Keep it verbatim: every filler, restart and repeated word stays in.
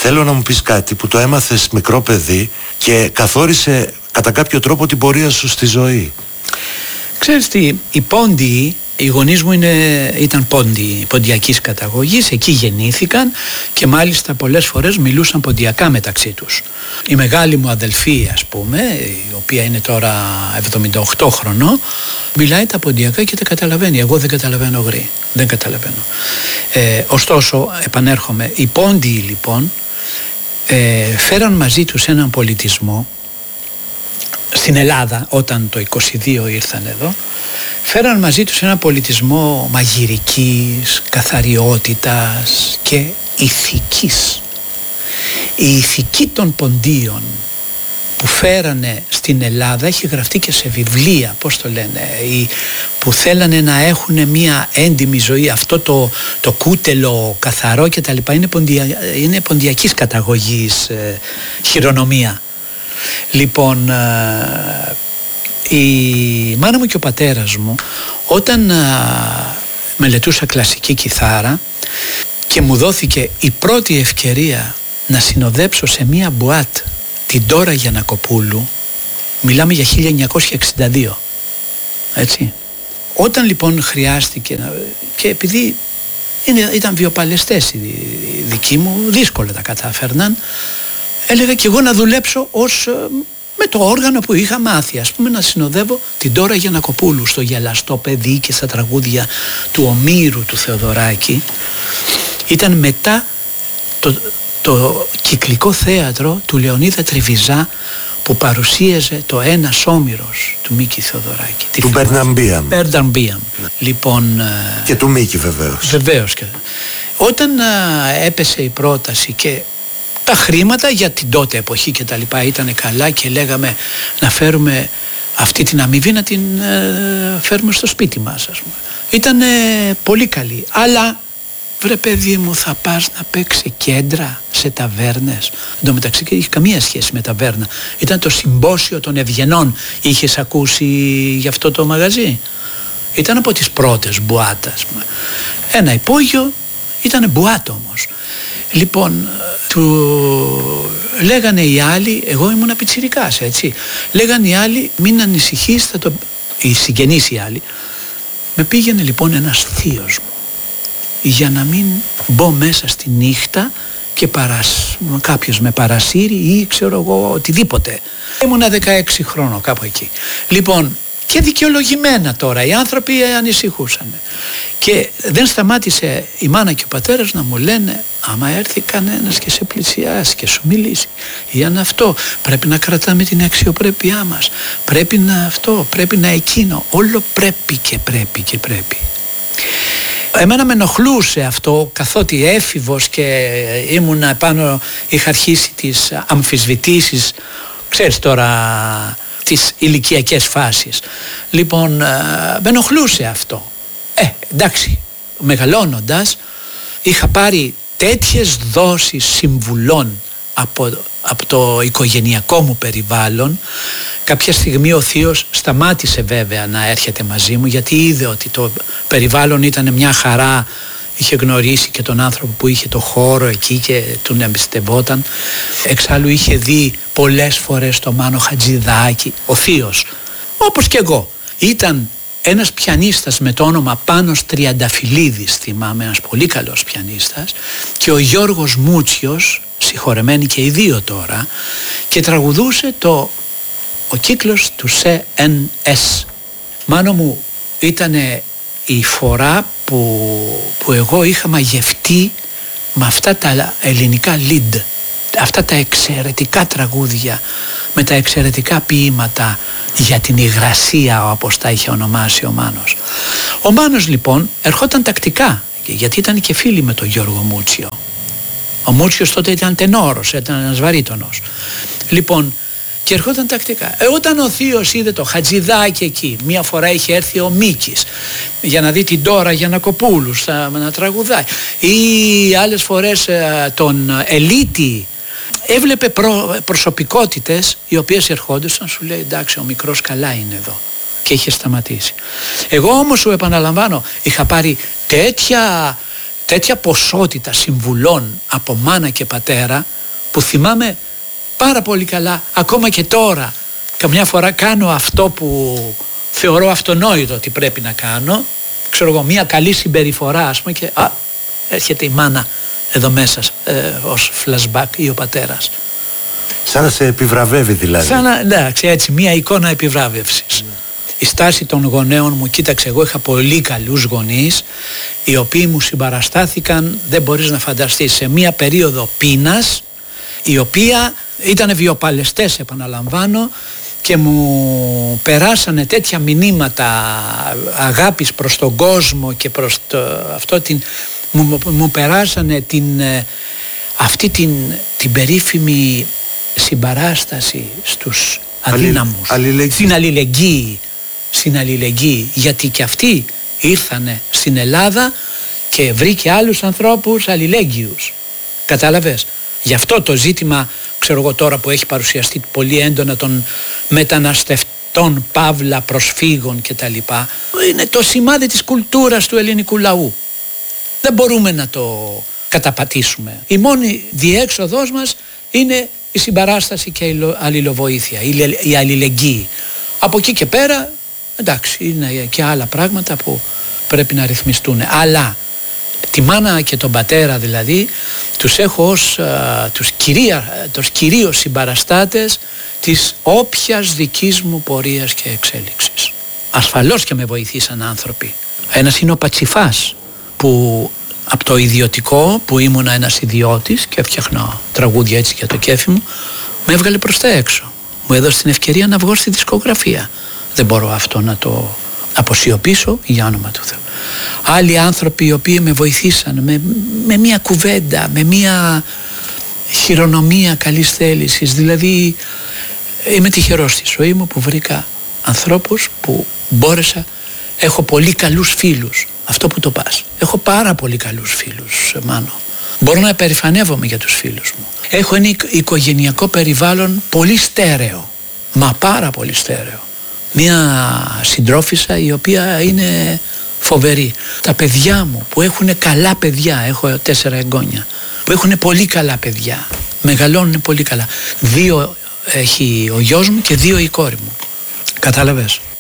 θέλω να μου πεις κάτι που το έμαθες μικρό παιδί και καθόρισε κατά κάποιο τρόπο την πορεία σου στη ζωή. Ξέρεις τι, οι Πόντιοι, οι γονείς μου είναι, ήταν πόντιοι, ποντιακής καταγωγής, εκεί γεννήθηκαν και μάλιστα πολλές φορές μιλούσαν ποντιακά μεταξύ τους. Η μεγάλη μου αδελφή, ας πούμε, η οποία είναι τώρα εβδομήντα οκτώ χρονών, μιλάει τα ποντιακά και τα καταλαβαίνει. Εγώ δεν καταλαβαίνω γρή, δεν καταλαβαίνω. Ε, ωστόσο, επανέρχομαι, οι Πόντιοι λοιπόν ε, φέραν μαζί τους έναν πολιτισμό στην Ελλάδα, όταν το είκοσι δύο ήρθαν εδώ, φέραν μαζί τους έναν πολιτισμό μαγειρικής, καθαριότητας και ηθικής. Η ηθική των Ποντίων που φέρανε στην Ελλάδα έχει γραφτεί και σε βιβλία, πώς το λένε, που θέλανε να έχουν μια έντιμη ζωή, αυτό το, το κούτελο καθαρό και τα λοιπά, είναι, ποντια, είναι ποντιακής καταγωγής ε, χειρονομία. Λοιπόν, ε, η μάνα μου και ο πατέρας μου, όταν ε, μελετούσα κλασική κιθάρα και μου δόθηκε η πρώτη ευκαιρία να συνοδέψω σε μία μπουάτ την Ντόρα Γιαννακοπούλου, μιλάμε για χίλια εννιακόσια εξήντα δύο, έτσι. Όταν λοιπόν χρειάστηκε να, και επειδή είναι, ήταν βιοπαλαιστές οι δικοί μου, δύσκολα τα κατάφερναν, έλεγα και εγώ να δουλέψω ως, με το όργανο που είχα μάθει, ας πούμε, να συνοδεύω την Ντόρα Γιαννακοπούλου στο Γελαστό παιδί και στα τραγούδια του Ομήρου του Θεοδωράκη. Ήταν μετά το, το κυκλικό θέατρο του Λεωνίδα Τριβιζά που παρουσίαζε το Ένας Όμηρος του Μίκη Θεοδωράκη. Του Μπερναμπίαμ. Μπερναμπίαμ. Λοιπόν, και του Μίκη βεβαίως. Βεβαίως. Όταν α, έπεσε η πρόταση και τα χρήματα για την τότε εποχή και τα λοιπά ήταν καλά και λέγαμε να φέρουμε αυτή την αμοιβή να την ε, φέρουμε στο σπίτι μας, ας πούμε. Ήταν ε, πολύ καλή, αλλά βρε παιδί μου, θα πας να παίξει κέντρα σε ταβέρνες? Εν τω μεταξύ και είχε καμία σχέση με ταβέρνα. Ήταν το Συμπόσιο των Ευγενών. Είχες ακούσει γι' αυτό το μαγαζί? Ήταν από τις πρώτες μπουάτα, ας πούμε. Ένα υπόγειο, ήταν μπουάτ όμως. Λοιπόν, του λέγανε οι άλλοι, εγώ ήμουν πιτσιρικάς, έτσι. Λέγανε οι άλλοι, μην ανησυχείς, θα το... οι συγγενείς οι άλλοι. Με πήγαινε λοιπόν ένας θείος μου για να μην μπω μέσα στη νύχτα και παρασ... κάποιος με παρασύρει ή ξέρω εγώ οτιδήποτε. Ήμουνα δεκαέξι χρόνων κάπου εκεί. Λοιπόν, και δικαιολογημένα τώρα οι άνθρωποι ανησυχούσαν. Και δεν σταμάτησε η μάνα και ο πατέρας να μου λένε, άμα έρθει κανένας και σε πλησιάσει και σου μιλήσει για να αυτό, πρέπει να κρατάμε την αξιοπρέπειά μας, πρέπει να αυτό, πρέπει να εκείνο, όλο πρέπει και πρέπει και πρέπει. Εμένα με ενοχλούσε αυτό, καθότι έφηβος και ήμουνα επάνω, είχα αρχίσει τις αμφισβητήσεις, ξέρεις τώρα, τις ηλικιακές φάσεις. Λοιπόν, με ενοχλούσε αυτό. Ε, εντάξει, μεγαλώνοντας είχα πάρει τέτοιες δόσεις συμβουλών από, από το οικογενειακό μου περιβάλλον. Κάποια στιγμή ο θείος σταμάτησε βέβαια να έρχεται μαζί μου, γιατί είδε ότι το περιβάλλον ήταν μια χαρά. Είχε γνωρίσει και τον άνθρωπο που είχε το χώρο εκεί και τον εμπιστευόταν. Εξάλλου είχε δει πολλές φορές το Μάνο Χατζηδάκη, ο θείος, όπως και εγώ. Ήταν ένας πιανίστας με το όνομα Πάνος Τριανταφυλλίδης, θυμάμαι, ένας πολύ καλός πιανίστας, και ο Γιώργος Μούτσιος, συγχωρεμένοι και οι δύο τώρα, και τραγουδούσε το «Ο κύκλος του Σε Εν Εσ». Μάνο μου, ήτανε η φορά που, που εγώ είχα μαγευτεί με αυτά τα ελληνικά lead, αυτά τα εξαιρετικά τραγούδια με τα εξαιρετικά ποίηματα για την υγρασία, όπως τα είχε ονομάσει ο Μάνος. Ο Μάνος λοιπόν ερχόταν τακτικά, γιατί ήταν και φίλοι με τον Γιώργο Μούτσιο. Ο Μούτσιος τότε ήταν τενόρος, ήταν ένας βαρύτονος. Λοιπόν, και ερχόταν τακτικά. Ε, όταν ο θείος είδε το Χατζηδάκι εκεί, μία φορά είχε έρθει ο Μίκης για να δει την Ντόρα Γιαννακοπούλου να τραγουδάει, ή άλλες φορές ε, τον Ελίτη, έβλεπε προ, προσωπικότητες οι οποίες ερχόντουσαν, σου λέει εντάξει, ο μικρός καλά είναι εδώ, και είχε σταματήσει. Εγώ όμως, σου επαναλαμβάνω, είχα πάρει τέτοια τέτοια ποσότητα συμβουλών από μάνα και πατέρα που θυμάμαι πάρα πολύ καλά ακόμα και τώρα. Καμιά φορά κάνω αυτό που θεωρώ αυτονόητο ότι πρέπει να κάνω, ξέρω εγώ, μια καλή συμπεριφορά ας πούμε, και α, έρχεται η μάνα εδώ μέσα ε, ως flashback ή ο πατέρας. Σαν να σε επιβραβεύει δηλαδή. Σαν να, εντάξει, έτσι, μια εικόνα επιβράβευσης. Mm. Η στάση των γονέων μου, κοίταξε, εγώ είχα πολύ καλούς γονείς οι οποίοι μου συμπαραστάθηκαν, δεν μπορείς να φανταστείς, σε μια περίοδο πείνας η οποία ήταν βιοπαλαιστές, επαναλαμβάνω, και μου περάσανε τέτοια μηνύματα αγάπης προς τον κόσμο και προς το, αυτό την, μου, μου περάσανε την, αυτή την, την περίφημη συμπαράσταση στους αδύναμους, αλληλεγγύη. στην αλληλεγγύη, στην αλληλεγγύη, γιατί και αυτοί ήρθανε στην Ελλάδα και βρήκε άλλους ανθρώπους αλληλέγγυους, κατάλαβες. Γι' αυτό το ζήτημα, ξέρω εγώ τώρα που έχει παρουσιαστεί πολύ έντονα των μεταναστευτών, παύλα, προσφύγων κτλ, είναι το σημάδι της κουλτούρας του ελληνικού λαού. Δεν μπορούμε να το καταπατήσουμε. Η μόνη διέξοδος μας είναι η συμπαράσταση και η αλληλοβοήθεια, η αλληλεγγύη. Από εκεί και πέρα, εντάξει, είναι και άλλα πράγματα που πρέπει να ρυθμιστούν. Αλλά τη μάνα και τον πατέρα δηλαδή τους έχω ως α, τους, κυρία, τους κυρίως συμπαραστάτες της όποιας δικής μου πορείας και εξέλιξης. Ασφαλώς και με βοηθήσαν άνθρωποι. Ένας είναι ο Πατσιφάς που από το ιδιωτικό που ήμουνα ένας ιδιώτης και έφτιαχνα τραγούδια έτσι για το κέφι μου, με έβγαλε προς τα έξω. Μου έδωσε την ευκαιρία να βγω στη δισκογραφία. Δεν μπορώ αυτό να το αποσιωπήσω για όνομα του Θεού. Άλλοι άνθρωποι οι οποίοι με βοηθήσαν με, με μια κουβέντα, με μια χειρονομία καλής θέλησης. Δηλαδή είμαι τυχερός στη ζωή μου που βρήκα ανθρώπους που μπόρεσα. Έχω πολύ καλούς φίλους, αυτό που το πας. Έχω πάρα πολύ καλούς φίλους, Μάνο. Μπορώ να περηφανεύομαι για τους φίλους μου. Έχω ένα οικογενειακό περιβάλλον πολύ στέρεο, μα πάρα πολύ στέρεο. Μια συντρόφισσα η οποία είναι φοβερή. Τα παιδιά μου που έχουν καλά παιδιά, έχω τέσσερα εγγόνια, που έχουν πολύ καλά παιδιά, μεγαλώνουν πολύ καλά. Δύο έχει ο γιος μου και δύο η κόρη μου. Κατάλαβες.